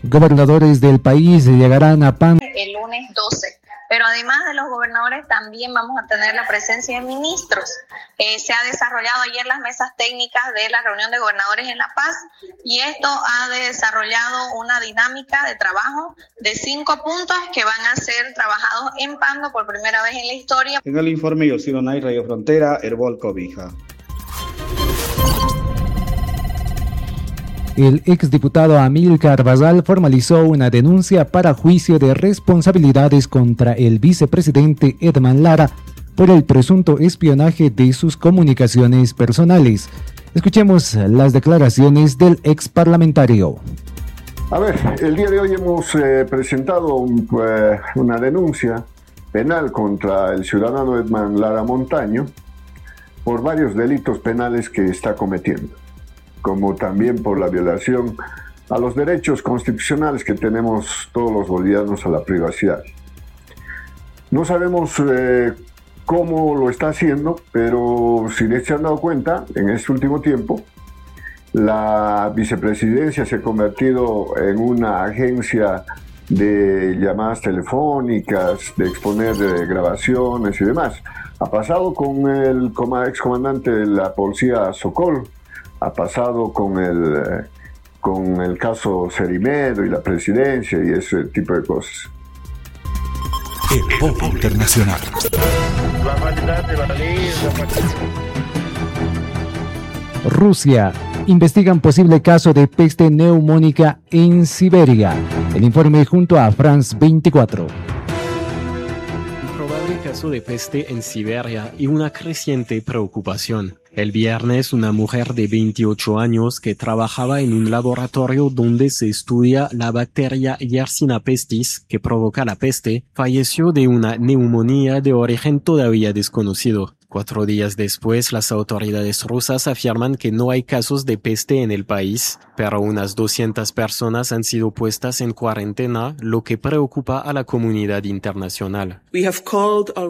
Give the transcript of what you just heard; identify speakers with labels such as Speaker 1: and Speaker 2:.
Speaker 1: Gobernadores del país llegarán a Pan
Speaker 2: el lunes 12. Pero además de los gobernadores también vamos a tener la presencia de ministros. Se ha desarrollado ayer las mesas técnicas de la reunión de gobernadores en La Paz y esto ha desarrollado una dinámica de trabajo de 5 puntos que van a ser trabajados en Pando por primera vez en la historia.
Speaker 3: En el informe Yosiro Nay, Radio Frontera, Herbol Cobija.
Speaker 1: El exdiputado Amílcar Basal formalizó una denuncia para juicio de responsabilidades contra el vicepresidente Edman Lara por el presunto espionaje de sus comunicaciones personales. Escuchemos las declaraciones del exparlamentario.
Speaker 4: A ver, el día de hoy hemos presentado una denuncia penal contra el ciudadano Edman Lara Montaño por varios delitos penales que está cometiendo, como también por la violación a los derechos constitucionales que tenemos todos los bolivianos a la privacidad. No sabemos cómo lo está haciendo, pero si se han dado cuenta, en este último tiempo, la vicepresidencia se ha convertido en una agencia de llamadas telefónicas, de exponer grabaciones y demás. Ha pasado con el excomandante de la policía Sokol, ha pasado con el caso Cerimedo y la presidencia y ese tipo de cosas.
Speaker 5: El Pop Internacional.
Speaker 1: Rusia. Investigan posible caso de peste neumónica en Siberia. El informe junto a France 24.
Speaker 6: Probable caso de peste en Siberia y una creciente preocupación. El viernes, una mujer de 28 años que trabajaba en un laboratorio donde se estudia la bacteria Yersinia pestis, que provoca la peste, falleció de una neumonía de origen todavía desconocido. 4 días después, las autoridades rusas afirman que no hay casos de peste en el país, pero unas 200 personas han sido puestas en cuarentena, lo que preocupa a la comunidad internacional.